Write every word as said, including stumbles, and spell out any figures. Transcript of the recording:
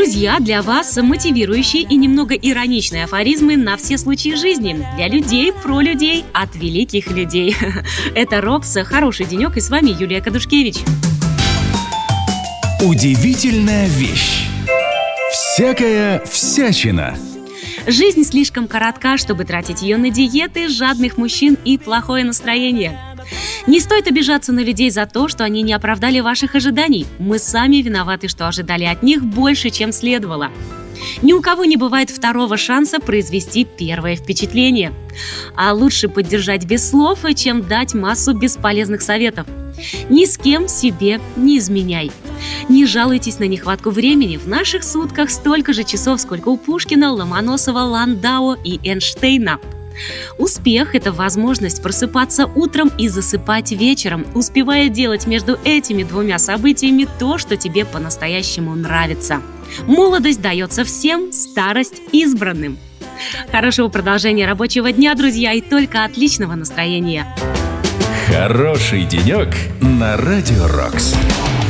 Друзья, для вас мотивирующие и немного ироничные афоризмы на все случаи жизни. Для людей, про людей, от великих людей. Это Рокс, хороший денек, и с вами Юлия Кадушкевич. Удивительная вещь. Всякая всячина. Жизнь слишком коротка, чтобы тратить ее на диеты, жадных мужчин и плохое настроение. Не стоит обижаться на людей за то, что они не оправдали ваших ожиданий. Мы сами виноваты, что ожидали от них больше, чем следовало. Ни у кого не бывает второго шанса произвести первое впечатление. А лучше поддержать без слов, чем дать массу бесполезных советов. Ни с кем себе не изменяй. Не жалуйтесь на нехватку времени. В наших сутках столько же часов, сколько у Пушкина, Ломоносова, Ландау и Эйнштейна. Успех – это возможность просыпаться утром и засыпать вечером, успевая делать между этими двумя событиями то, что тебе по-настоящему нравится. Молодость дается всем, старость – избранным. Хорошего продолжения рабочего дня, друзья, и только отличного настроения. Хороший денек на Радио Рокс.